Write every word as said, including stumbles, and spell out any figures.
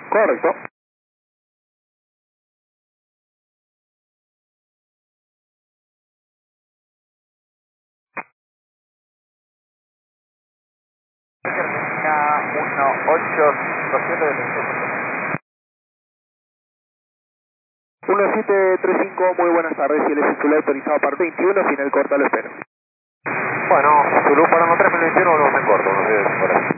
Correcto. uno ocho cinco siete de uno siete tres cinco, muy buenas tardes, y el titular autorizado para veintiuno, final corta, lo espero. Bueno, Zulu para no tres mil veintiuno, volvemos en corto, no sé por ahí.